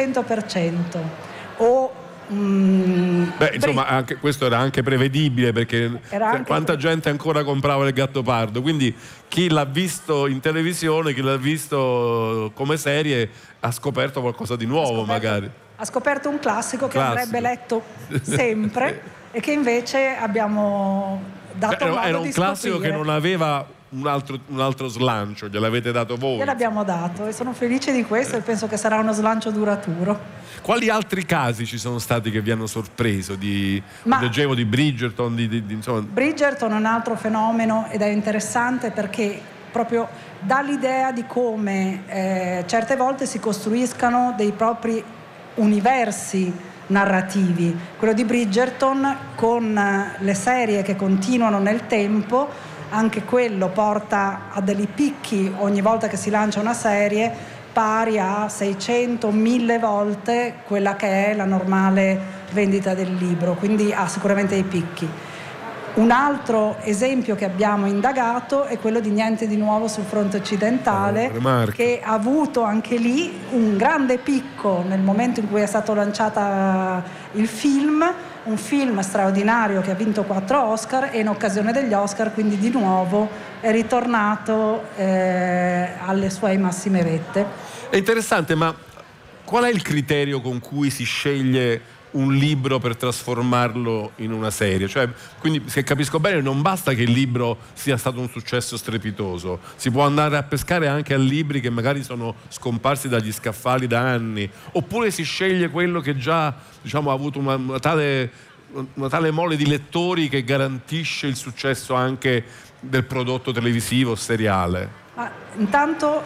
1100%. Insomma, anche questo era anche prevedibile, perché quanta gente ancora comprava il Gattopardo, quindi chi l'ha visto in televisione, chi l'ha visto come serie, ha scoperto qualcosa di nuovo, magari ha scoperto un classico che andrebbe letto sempre e che invece abbiamo dato modo era di un classico scoprire. che non aveva un altro slancio, gliel'avete dato voi. Gliel'abbiamo dato e sono felice di questo e penso che sarà uno slancio duraturo. Quali altri casi ci sono stati che vi hanno sorpreso? Leggevo di Bridgerton, insomma. Bridgerton è un altro fenomeno ed è interessante perché proprio dà l'idea di come certe volte si costruiscano dei propri universi narrativi. Quello di Bridgerton, con le serie che continuano nel tempo, anche quello porta a degli picchi ogni volta che si lancia una serie pari a 600-1000 volte quella che è la normale vendita del libro, quindi ha sicuramente dei picchi. Un altro esempio che abbiamo indagato è quello di Niente di nuovo sul fronte occidentale, che ha avuto anche lì un grande picco nel momento in cui è stato lanciato il film, un film straordinario che ha vinto 4 Oscar e in occasione degli Oscar quindi di nuovo è ritornato alle sue massime vette. È interessante, ma qual è il criterio con cui si sceglie un libro per trasformarlo in una serie? Cioè, quindi, se capisco bene, non basta che il libro sia stato un successo strepitoso, si può andare a pescare anche a libri che magari sono scomparsi dagli scaffali da anni, oppure si sceglie quello che già, diciamo, ha avuto una tale mole di lettori che garantisce il successo anche del prodotto televisivo o seriale? Intanto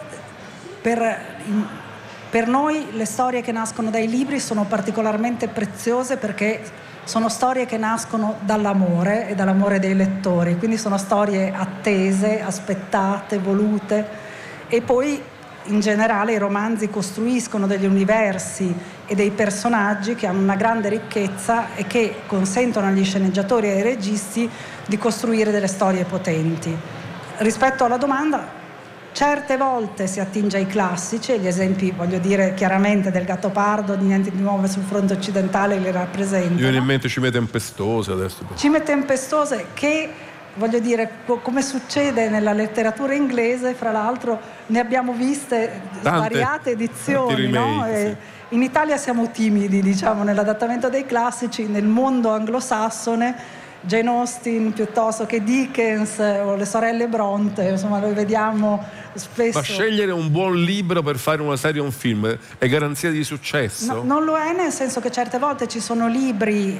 per noi le storie che nascono dai libri sono particolarmente preziose perché sono storie che nascono dall'amore e dall'amore dei lettori, quindi sono storie attese, aspettate, volute, e poi in generale i romanzi costruiscono degli universi e dei personaggi che hanno una grande ricchezza e che consentono agli sceneggiatori e ai registi di costruire delle storie potenti. Rispetto alla domanda, certe volte si attinge ai classici, e gli esempi, voglio dire, chiaramente del Gattopardo, di Niente di nuovo sul fronte occidentale li rappresentano. Mi viene in mente Cime tempestose adesso. Cime tempestose che, voglio dire, come succede nella letteratura inglese, fra l'altro ne abbiamo viste svariate edizioni, remake, no? Sì. In Italia siamo timidi, diciamo, nell'adattamento dei classici. Nel mondo anglosassone Jane Austen piuttosto che Dickens o le sorelle Bronte, insomma, lo vediamo spesso. Ma scegliere un buon libro per fare una serie o un film è garanzia di successo? No, non lo è, nel senso che certe volte ci sono libri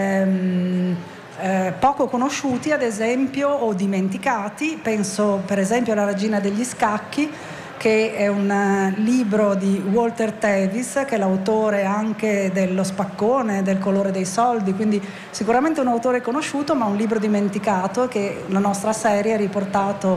poco conosciuti, ad esempio, o dimenticati. Penso per esempio alla Regina degli Scacchi, che è un libro di Walter Tevis, che è l'autore anche dello Spaccone, del Colore dei soldi, quindi sicuramente un autore conosciuto, ma un libro dimenticato che la nostra serie ha riportato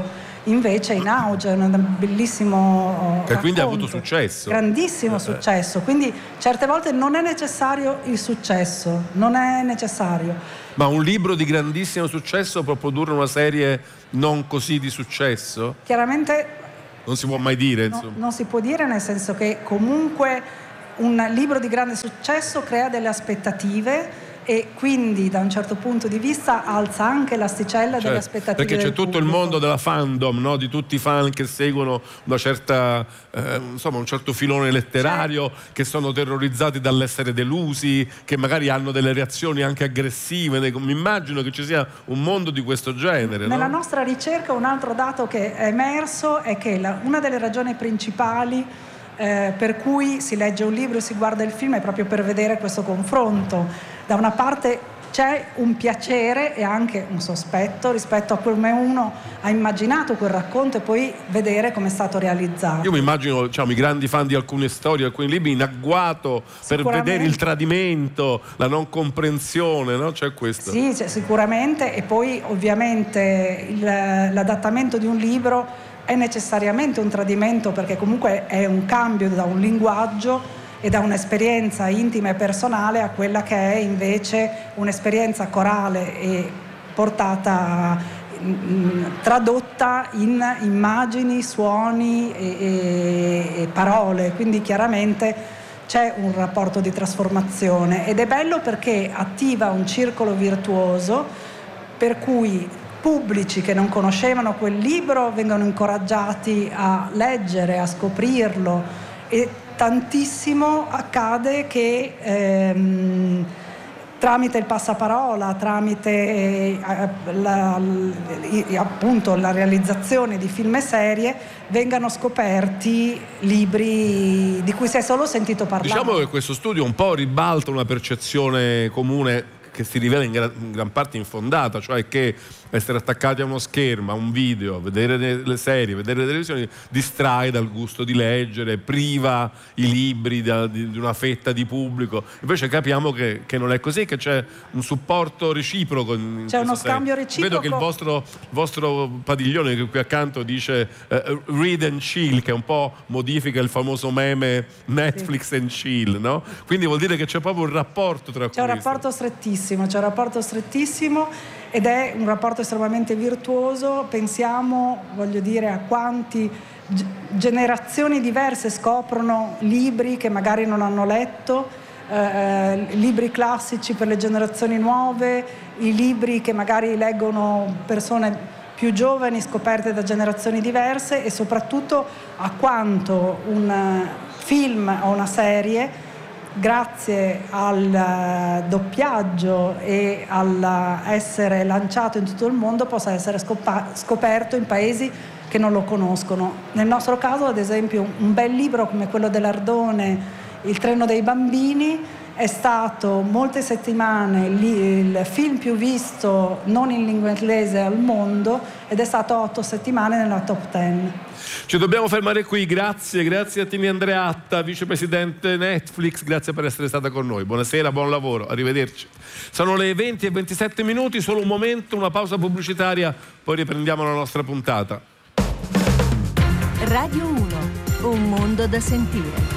invece in auge, è un bellissimo che quindi ha racconto. avuto successo. Grandissimo successo, quindi certe volte non è necessario il successo, non è necessario. Ma un libro di grandissimo successo può produrre una serie non così di successo? Chiaramente Non si può mai dire, insomma. non si può dire, nel senso che comunque un libro di grande successo crea delle aspettative e quindi da un certo punto di vista alza anche l'asticella delle aspettative perché c'è del tutto il pubblico. mondo della fandom, no? Di tutti i fan che seguono una certa insomma un certo filone letterario, che sono terrorizzati dall'essere delusi, che magari hanno delle reazioni anche aggressive. Mi immagino che ci sia un mondo di questo genere, Nella no? nostra ricerca un altro dato che è emerso è che una delle ragioni principali per cui si legge un libro e si guarda il film è proprio per vedere questo confronto. Da una parte c'è un piacere e anche un sospetto rispetto a come uno ha immaginato quel racconto e poi vedere come è stato realizzato. Io mi immagino, diciamo, i grandi fan di alcune storie, alcuni libri in agguato per vedere il tradimento, la non comprensione, no? C'è questo. Sì, sicuramente, e poi ovviamente l'adattamento di un libro è necessariamente un tradimento, perché comunque è un cambio da un linguaggio e da un'esperienza intima e personale a quella che è invece un'esperienza corale e portata, tradotta in immagini, suoni e parole. Quindi chiaramente c'è un rapporto di trasformazione ed è bello perché attiva un circolo virtuoso per cui pubblici che non conoscevano quel libro vengono incoraggiati a leggere, a scoprirlo, e tantissimo accade che tramite il passaparola, tramite appunto la realizzazione di film e serie, vengano scoperti libri di cui si è solo sentito parlare. Diciamo che questo studio un po' ribalta una percezione comune che si rivela in gran parte infondata, cioè che essere attaccati a uno schermo, a un video, vedere le serie, vedere le televisioni distrae dal gusto di leggere, priva i libri di una fetta di pubblico. Invece capiamo che non è così, che c'è un supporto reciproco. C'è uno scambio reciproco. Vedo che il vostro padiglione che qui accanto dice read and chill, che un po' modifica il famoso meme Netflix and chill, no? Quindi vuol dire che c'è proprio un rapporto tra C'è un rapporto strettissimo ed è un rapporto estremamente virtuoso. Pensiamo, voglio dire, a quanti generazioni diverse scoprono libri che magari non hanno letto, libri classici per le generazioni nuove, i libri che magari leggono persone più giovani scoperte da generazioni diverse, e soprattutto a quanto un film o una serie, grazie al doppiaggio e all'essere lanciato in tutto il mondo, possa essere scoperto in paesi che non lo conoscono. Nel nostro caso, ad esempio, un bel libro come quello dell'Ardone, Il treno dei bambini, è stato molte settimane il film più visto non in lingua inglese al mondo, ed è stato 8 settimane nella top 10. Ci dobbiamo fermare qui, grazie a Tini Andreatta, vicepresidente Netflix, grazie per essere stata con noi. Buonasera, buon lavoro, arrivederci. Sono le 20:27, solo un momento, una pausa pubblicitaria, poi riprendiamo la nostra puntata. Radio 1, un mondo da sentire.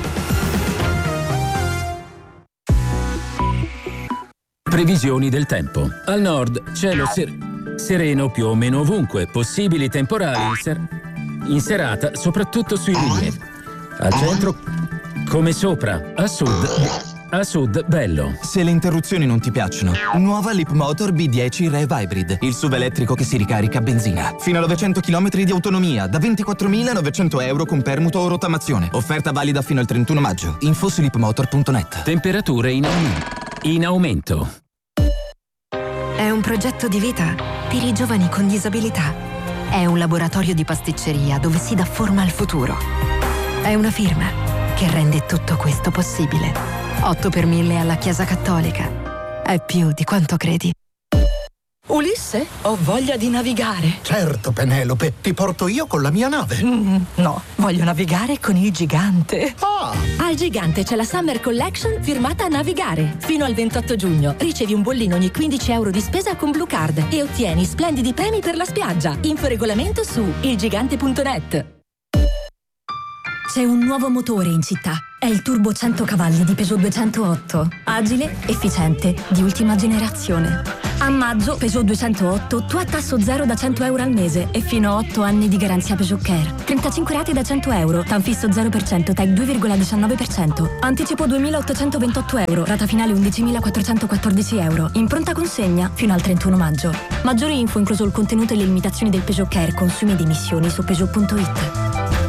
Previsioni del tempo. Al nord, cielo sereno più o meno ovunque, possibili temporali in serata, soprattutto sui rilievi. Al centro, come sopra, a sud, bello. Se le interruzioni non ti piacciono, nuova Leapmotor B10 Rev Hybrid, il SUV elettrico che si ricarica a benzina. Fino a 900 km di autonomia, da 24.900 euro con permuto o rottamazione. Offerta valida fino al 31 maggio. Info su leapmotor.net. Temperature in aumento. È un progetto di vita per i giovani con disabilità. È un laboratorio di pasticceria dove si dà forma al futuro. È una firma che rende tutto questo possibile. 8 per 1000 alla Chiesa Cattolica. È più di quanto credi. Ulisse fosse, ho voglia di navigare. Certo, Penelope, ti porto io con la mia nave. No, voglio navigare con il gigante. Al Gigante c'è la Summer Collection firmata Navigare. Fino al 28 giugno ricevi un bollino ogni 15 euro di spesa con Blue Card e ottieni splendidi premi per la spiaggia. Info e regolamento su ilgigante.net. C'è un nuovo motore in città. È il Turbo 100 cavalli di Peugeot 208. Agile, efficiente, di ultima generazione. A maggio Peugeot 208 tu a tasso zero da 100 euro al mese e fino a 8 anni di garanzia Peugeot Care. 35 rate da 100 euro, TAN fisso 0%, TEC 2,19%. Anticipo 2.828 euro, rata finale 11.414 euro. In pronta consegna fino al 31 maggio. Maggiori info, incluso il contenuto e le limitazioni del Peugeot Care, consumi ed emissioni su Peugeot.it.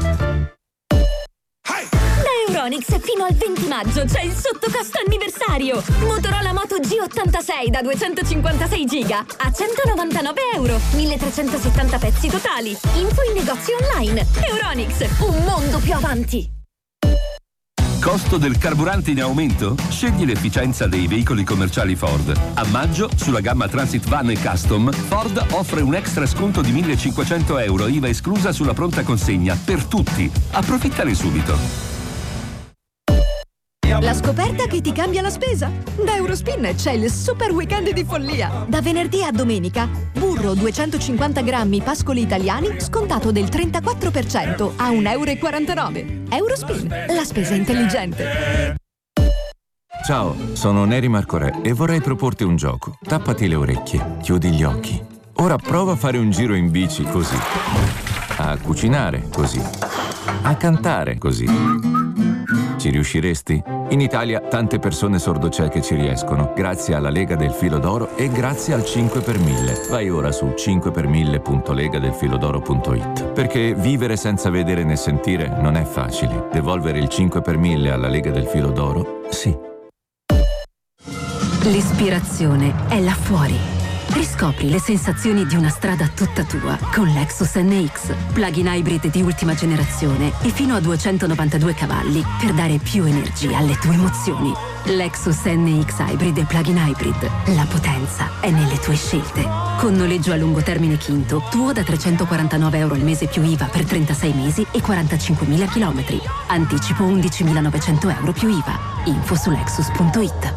Euronics fino al 20 maggio c'è il sottocosto anniversario. Motorola Moto G86 da 256 giga a 199 euro, 1370 pezzi totali. Info in negozi online. Euronics, un mondo più avanti. Costo del carburante in aumento? Scegli l'efficienza dei veicoli commerciali Ford. A maggio, sulla gamma Transit Van e Custom, Ford offre un extra sconto di 1.500 euro, IVA esclusa sulla pronta consegna, per tutti. Approfittane subito. La scoperta che ti cambia la spesa. Da Eurospin c'è il super weekend di follia. Da venerdì a domenica, burro 250 grammi pascoli italiani scontato del 34% a 1,49 euro. Eurospin, la spesa intelligente. Ciao, sono Neri Marco Re e vorrei proporti un gioco. Tappati le orecchie, chiudi gli occhi. Ora prova a fare un giro in bici così. A cucinare così. A cantare così. Ci riusciresti? In Italia tante persone sordocieche ci riescono, grazie alla Lega del Filo d'Oro e grazie al 5 per 1000. Vai ora su 5per1000.legadelfilodoro.it. Perché vivere senza vedere né sentire non è facile. Devolvere il 5 per 1000 alla Lega del Filo d'Oro, sì. L'ispirazione è là fuori. Riscopri le sensazioni di una strada tutta tua con Lexus NX, plug-in hybrid di ultima generazione e fino a 292 cavalli per dare più energia alle tue emozioni. Lexus NX Hybrid e plug-in hybrid. La potenza è nelle tue scelte. Con noleggio a lungo termine Quinto, tuo da 349 euro al mese più IVA per 36 mesi e 45.000 chilometri. Anticipo 11.900 euro più IVA. Info su Lexus.it.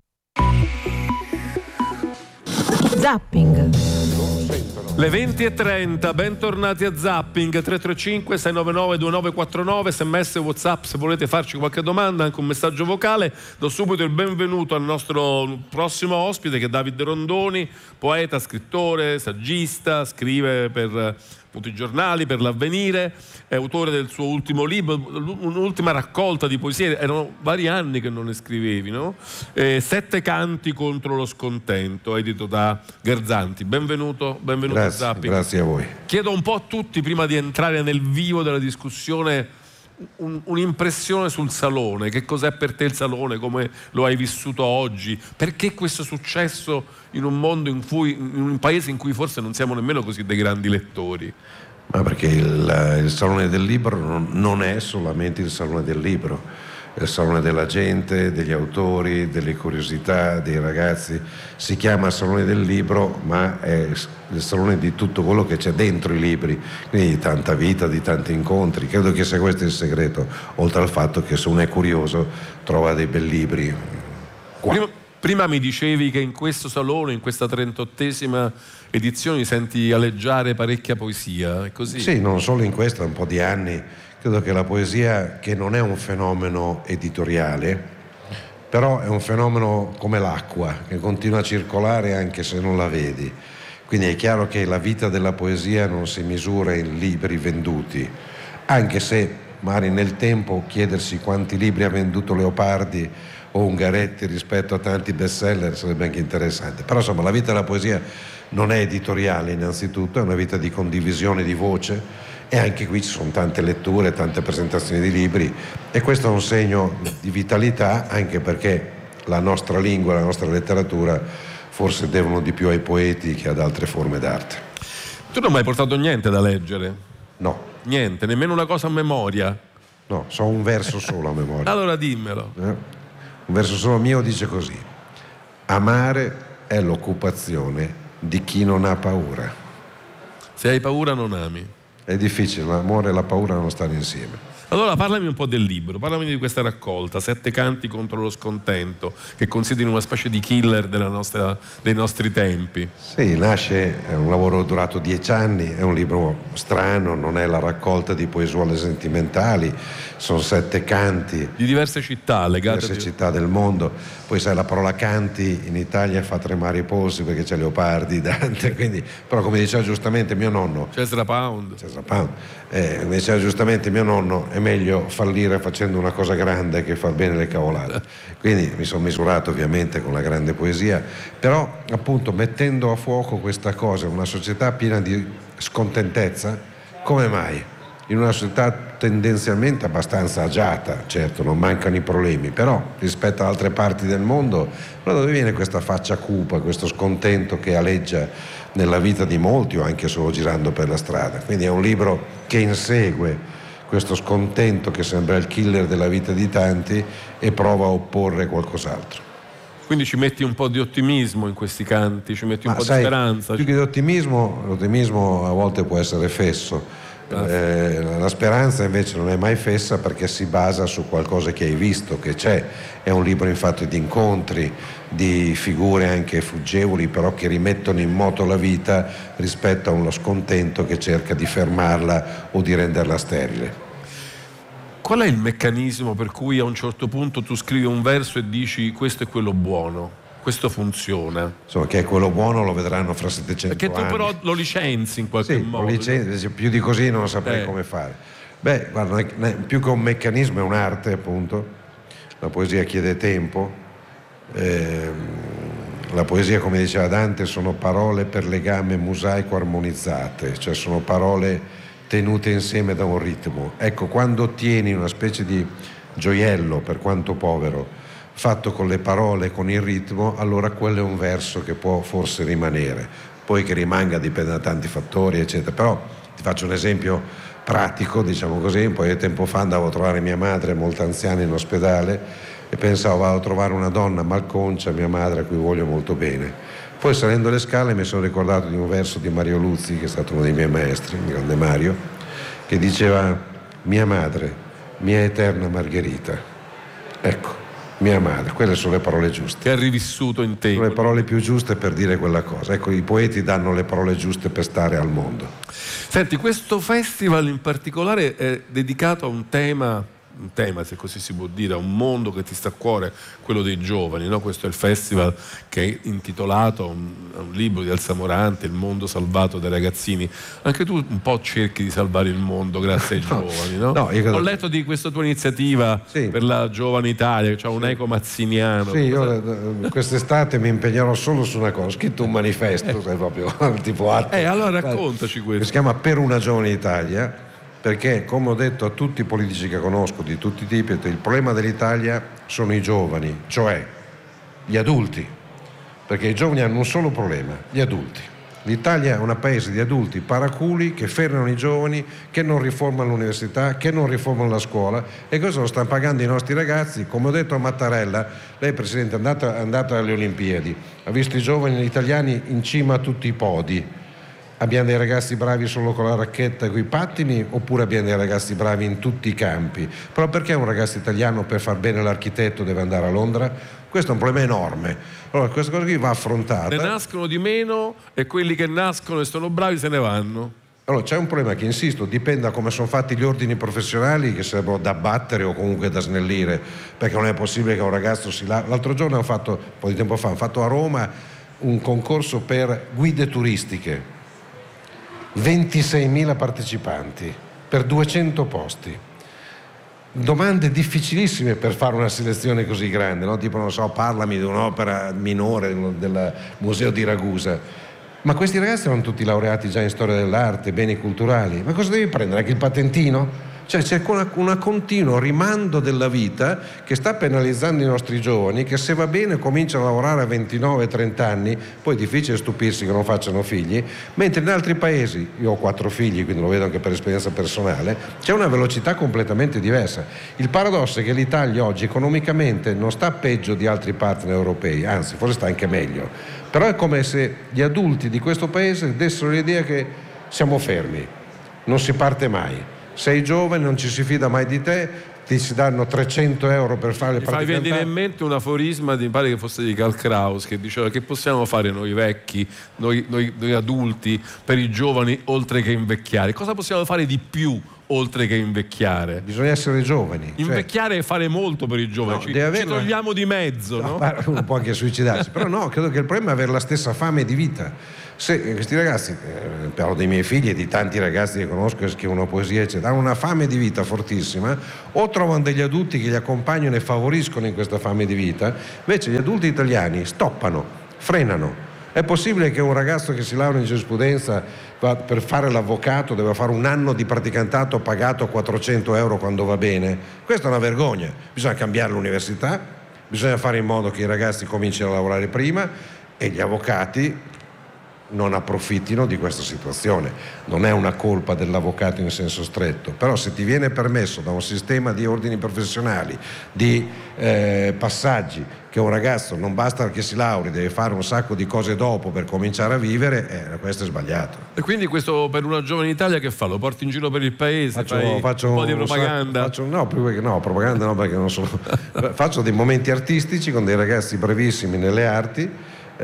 Zapping. Le 20:30, bentornati a Zapping. 335 699 2949, sms, WhatsApp, se volete farci qualche domanda, anche un messaggio vocale. Do subito il benvenuto al nostro prossimo ospite, che è Davide Rondoni, poeta, scrittore, saggista, scrive per i giornali, per l'Avvenire, è autore del suo ultimo libro, un'ultima raccolta di poesie. Erano vari anni che non ne scrivevi, no? 7 canti contro lo scontento, edito da Garzanti. Benvenuto a Zapping. Grazie a voi. Chiedo un po' a tutti, prima di entrare nel vivo della discussione, un'impressione sul Salone. Che cos'è per te il Salone? Come lo hai vissuto oggi? Perché questo successo in un mondo in un paese in cui forse non siamo nemmeno così dei grandi lettori? Ma perché il Salone del Libro non è solamente il Salone del Libro, è il Salone della gente, degli autori, delle curiosità, dei ragazzi. Si chiama Salone del Libro, ma è il salone di tutto quello che c'è dentro i libri, quindi di tanta vita, di tanti incontri. Credo che sia questo il segreto, oltre al fatto che se uno è curioso trova dei bel libri qua. Prima mi dicevi che in questo salone, in questa 38esima edizione, senti aleggiare parecchia poesia, è così? Sì, non solo in questa, un po' di anni. Credo che la poesia, che non è un fenomeno editoriale, però è un fenomeno come l'acqua, che continua a circolare anche se non la vedi. Quindi è chiaro che la vita della poesia non si misura in libri venduti, anche se magari nel tempo chiedersi quanti libri ha venduto Leopardi o Ungaretti rispetto a tanti bestseller sarebbe anche interessante. Però insomma la vita della poesia non è editoriale innanzitutto, è una vita di condivisione di voce, e anche qui ci sono tante letture, tante presentazioni di libri, e questo è un segno di vitalità, anche perché la nostra lingua, la nostra letteratura forse devono di più ai poeti che ad altre forme d'arte. Tu non hai mai portato niente da leggere? No. Niente, nemmeno una cosa a memoria? No, so un verso solo a memoria. Allora dimmelo. Un verso solo mio dice così: amare è l'occupazione di chi non ha paura. Se hai paura non ami. È difficile, l'amore e la paura non stanno insieme. Allora parlami un po' del libro, parlami di questa raccolta, 7 canti contro lo scontento, che consideri una specie di killer dei nostri tempi. Sì, nasce, è un lavoro durato 10 anni, è un libro strano, non è la raccolta di poesie sentimentali, sono 7 canti. Di diverse città legate. Diverse città del mondo, poi sai la parola canti in Italia fa tremare i polsi perché c'è Leopardi, Dante, quindi, però come diceva giustamente mio nonno. Ezra Pound. Come diceva giustamente mio nonno, è meglio fallire facendo una cosa grande che far bene le cavolate. Quindi mi sono misurato ovviamente con la grande poesia, però appunto mettendo a fuoco questa cosa in una società piena di scontentezza, come mai? In una società tendenzialmente abbastanza agiata, certo non mancano i problemi, però rispetto ad altre parti del mondo, da dove viene questa faccia cupa, questo scontento che aleggia nella vita di molti o anche solo girando per la strada? Quindi è un libro che insegue questo scontento che sembra il killer della vita di tanti e prova a opporre qualcos'altro. Quindi ci metti un po' di ottimismo in questi canti, ci metti un po' di speranza. Più che di ottimismo, l'ottimismo a volte può essere fesso. La speranza invece non è mai fessa perché si basa su qualcosa che hai visto, che c'è. È un libro infatti di incontri, di figure anche fuggevoli, però che rimettono in moto la vita rispetto a uno scontento che cerca di fermarla o di renderla sterile. Qual è il meccanismo per cui a un certo punto tu scrivi un verso e dici questo è quello buono? Questo funziona. Insomma, che è quello buono lo vedranno fra 700 Perché tu anni. però lo licenzi in qualche modo. Più di così non saprei come fare. Beh, guarda, più che un meccanismo è un'arte, appunto. La poesia chiede tempo. La poesia, come diceva Dante, sono parole per legame mosaico armonizzate, cioè sono parole tenute insieme da un ritmo. Ecco, quando ottieni una specie di gioiello, per quanto povero, fatto con le parole, con il ritmo, allora quello è un verso che può forse rimanere. Poi che rimanga dipende da tanti fattori, eccetera. Però ti faccio un esempio pratico, diciamo così. Un po' di tempo fa andavo a trovare mia madre molto anziana in ospedale e pensavo vado a trovare una donna malconcia, mia madre, a cui voglio molto bene. Poi salendo le scale mi sono ricordato di un verso di Mario Luzzi, che è stato uno dei miei maestri, il grande Mario, che diceva: mia madre, mia eterna Margherita. Ecco, mia madre, quelle sono le parole giuste. Che ha rivissuto in tempo. Sono le parole più giuste per dire quella cosa. Ecco, i poeti danno le parole giuste per stare al mondo. Senti, questo festival in particolare è dedicato a un tema, se così si può dire, a un mondo che ti sta a cuore, quello dei giovani, no? Questo è il festival che è intitolato a un libro di Elsa Morante, Il mondo salvato dai ragazzini. Anche tu un po' cerchi di salvare il mondo grazie ai giovani, no? Ho letto di questa tua iniziativa per la giovane Italia, cioè un eco mazziniano. Sì, io quest'estate mi impegnerò solo su una cosa, ho scritto un manifesto, sai, proprio tipo atto. Allora raccontaci questo. Si chiama Per una giovane Italia, perché, come ho detto a tutti i politici che conosco di tutti i tipi, il problema dell'Italia sono i giovani, cioè gli adulti, perché i giovani hanno un solo problema, gli adulti. L'Italia è un paese di adulti paraculi che fermano i giovani, che non riformano l'università, che non riformano la scuola, e questo lo stanno pagando i nostri ragazzi. Come ho detto a Mattarella, lei Presidente è andata alle Olimpiadi, ha visto i giovani italiani in cima a tutti i podi. Abbiamo dei ragazzi bravi solo con la racchetta e con i pattini, oppure abbiamo dei ragazzi bravi in tutti i campi? Però perché un ragazzo italiano per far bene l'architetto deve andare a Londra? Questo è un problema enorme. Allora questa cosa qui va affrontata. Ne nascono di meno e quelli che nascono e sono bravi se ne vanno. Allora c'è un problema che, insisto, dipende da come sono fatti gli ordini professionali, che sarebbero da battere o comunque da snellire, perché non è possibile che un ragazzo L'altro giorno un po' di tempo fa, hanno fatto a Roma un concorso per guide turistiche. 26.000 partecipanti per 200 posti, domande difficilissime per fare una selezione così grande, no? Tipo, non so, parlami di un'opera minore del museo di Ragusa, ma questi ragazzi erano tutti laureati già in storia dell'arte, beni culturali, ma cosa devi prendere? Anche il patentino? Cioè c'è un continuo rimando della vita che sta penalizzando i nostri giovani, che se va bene cominciano a lavorare a 29-30 anni, poi è difficile stupirsi che non facciano figli, mentre in altri paesi, io ho 4 figli quindi lo vedo anche per esperienza personale, c'è una velocità completamente diversa. Il paradosso è che l'Italia oggi economicamente non sta peggio di altri partner europei, anzi forse sta anche meglio, però è come se gli adulti di questo paese dessero l'idea che siamo fermi, non si parte mai, sei giovane, non ci si fida mai di te, ti si danno 300 euro per fare le praticantari. Mi fai venire in mente un aforisma, mi pare che fosse di Karl Kraus, che diceva: che possiamo fare noi vecchi, noi adulti, per i giovani oltre che invecchiare? Cosa possiamo fare di più oltre che invecchiare? Bisogna essere giovani. Invecchiare e fare molto per i giovani, ci togliamo di mezzo, no? Uno può anche suicidarsi, però no, credo che il problema è avere la stessa fame di vita. Se questi ragazzi, parlo dei miei figli e di tanti ragazzi che conosco che scrivono poesie eccetera, hanno una fame di vita fortissima, o trovano degli adulti che li accompagnano e favoriscono in questa fame di vita, invece gli adulti italiani stoppano, frenano. È possibile che un ragazzo che si laurea in giurisprudenza per fare l'avvocato deve fare un anno di praticantato pagato 400 euro quando va bene? Questa è una vergogna. Bisogna cambiare l'università, bisogna fare in modo che i ragazzi comincino a lavorare prima e gli avvocati non approfittino di questa situazione. Non è una colpa dell'avvocato in senso stretto, però se ti viene permesso da un sistema di ordini professionali, di passaggi, che un ragazzo non basta che si lauri, deve fare un sacco di cose dopo per cominciare a vivere, questo è sbagliato. E quindi questo per una giovane Italia che fa? Lo porti in giro per il paese? Faccio un po' di propaganda? Propaganda no, perché non sono faccio dei momenti artistici con dei ragazzi bravissimi nelle arti,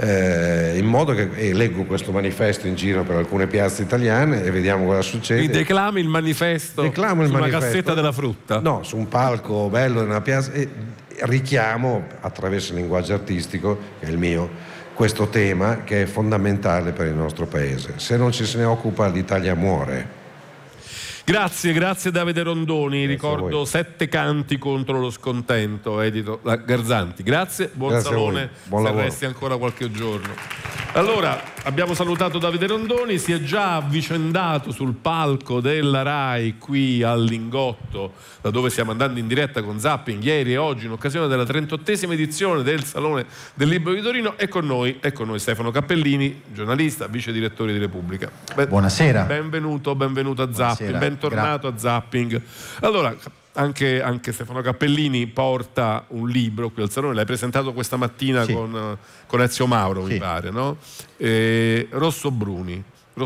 in modo che leggo questo manifesto in giro per alcune piazze italiane e vediamo cosa succede. Mi declami il manifesto sulla cassetta della frutta? No, su un palco bello in una piazza, e richiamo attraverso il linguaggio artistico, che è il mio, questo tema che è fondamentale per il nostro paese. Se non ci se ne occupa l'Italia muore. Grazie Davide Rondoni, ricordo 7 canti contro lo scontento, edito da Garzanti. Grazie, buon salone, buon se lavoro. resti ancora qualche giorno. Allora, abbiamo salutato Davide Rondoni, si è già avvicendato sul palco della RAI qui al Lingotto, da dove stiamo andando in diretta con Zapping ieri e oggi in occasione della 38esima edizione del Salone del Libro di Torino. E con noi Stefano Cappellini, giornalista, vice direttore di Repubblica. Buonasera. Benvenuto a Zapping, bentornato a Zapping. Allora, anche Stefano Cappellini porta un libro qui al Salone, l'hai presentato questa mattina con Ezio Mauro, mi pare, no? Rosso Bruni.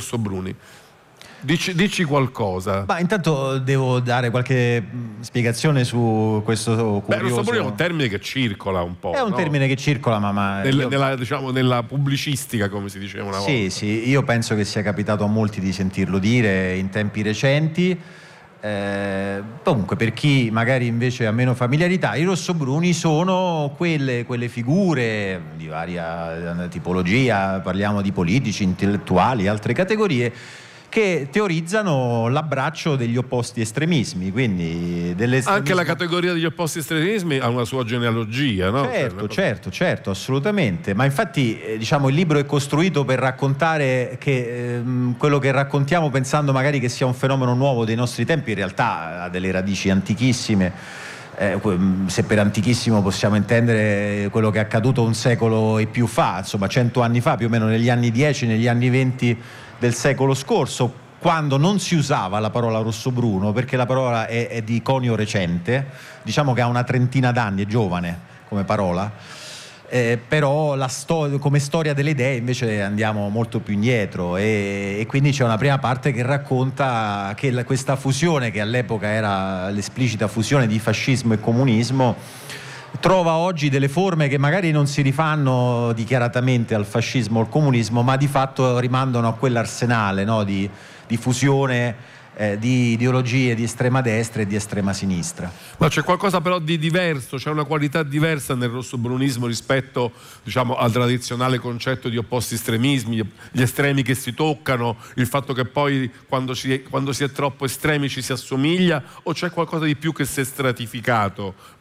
Dici qualcosa. Ma intanto devo dare qualche spiegazione su questo curioso. Rosso Bruni è un termine che circola un po'. È un termine che circola, ma nella pubblicistica, come si diceva una volta. Sì, io penso che sia capitato a molti di sentirlo dire in tempi recenti. Comunque, per chi magari invece ha meno familiarità, i rossobruni sono quelle figure di varia tipologia, parliamo di politici, intellettuali, altre categorie, che teorizzano l'abbraccio degli opposti estremismi, quindi anche la categoria degli opposti estremismi ha una sua genealogia, no? Certo, assolutamente. Ma infatti il libro è costruito per raccontare che quello che raccontiamo, pensando magari che sia un fenomeno nuovo dei nostri tempi, in realtà ha delle radici antichissime. Se per antichissimo possiamo intendere quello che è accaduto un secolo e più fa, insomma 100 anni fa, più o meno negli anni 10, negli anni 20 del secolo scorso, quando non si usava la parola rossobruno, perché la parola è di conio recente, diciamo che ha una trentina d'anni, è giovane come parola, però come storia delle idee invece andiamo molto più indietro, e quindi c'è una prima parte che racconta che questa fusione, che all'epoca era l'esplicita fusione di fascismo e comunismo, trova oggi delle forme che magari non si rifanno dichiaratamente al fascismo o al comunismo, ma di fatto rimandano a quell'arsenale, no, di fusione di ideologie di estrema destra e di estrema sinistra. Ma c'è qualcosa però di diverso, c'è una qualità diversa nel rossobrunismo rispetto al tradizionale concetto di opposti estremismi, gli estremi che si toccano, il fatto che poi quando si è troppo estremi ci si assomiglia, o c'è qualcosa di più che si è stratificato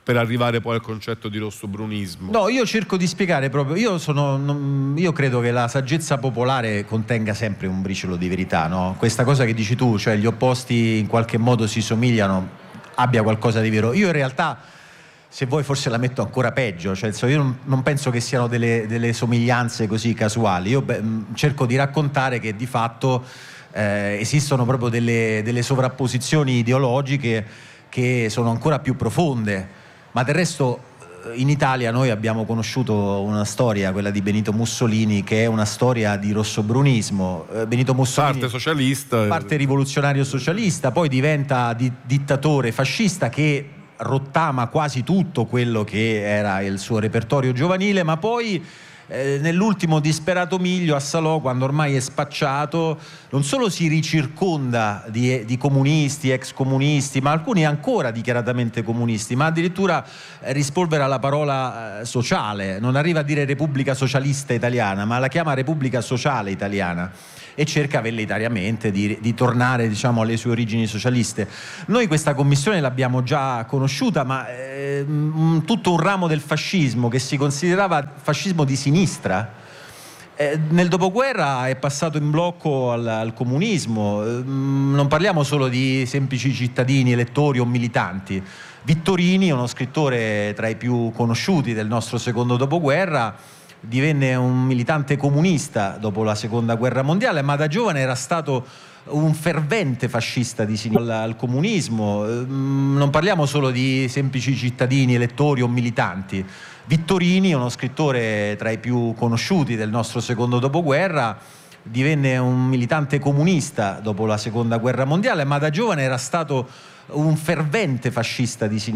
per arrivare poi al concetto di rosso-brunismo? No, io cerco di spiegare proprio, io credo che la saggezza popolare contenga sempre un briciolo di verità, no? Questa cosa che dici tu, cioè gli opposti in qualche modo si somigliano, abbia qualcosa di vero. Io in realtà, se vuoi, forse la metto ancora peggio, cioè io non penso che siano delle somiglianze così casuali. Io cerco di raccontare che di fatto esistono proprio delle sovrapposizioni ideologiche che sono ancora più profonde. Ma del resto in Italia noi abbiamo conosciuto una storia, quella di Benito Mussolini, che è una storia di rossobrunismo. Benito Mussolini, parte socialista, parte rivoluzionario socialista, poi diventa dittatore fascista che rottama quasi tutto quello che era il suo repertorio giovanile, ma poi nell'ultimo disperato miglio a Salò, quando ormai è spacciato, non solo si ricirconda di comunisti, ex comunisti, ma alcuni ancora dichiaratamente comunisti, ma addirittura rispolvera la parola sociale, non arriva a dire Repubblica Socialista Italiana, ma la chiama Repubblica Sociale Italiana, e cerca velleitariamente di tornare, diciamo, alle sue origini socialiste. Noi questa commissione l'abbiamo già conosciuta, ma tutto un ramo del fascismo che si considerava fascismo di sinistra, nel dopoguerra è passato in blocco al comunismo. Non parliamo solo di semplici cittadini, elettori o militanti. Vittorini, uno scrittore tra i più conosciuti del nostro secondo dopoguerra, divenne un militante comunista dopo la seconda guerra mondiale, ma da giovane era stato un fervente fascista di sinistra al comunismo. Non parliamo solo di semplici cittadini, elettori o militanti. Vittorini, uno scrittore tra i più conosciuti del nostro secondo dopoguerra, divenne un militante comunista dopo la seconda guerra mondiale, ma da giovane era stato un fervente fascista di sinistra.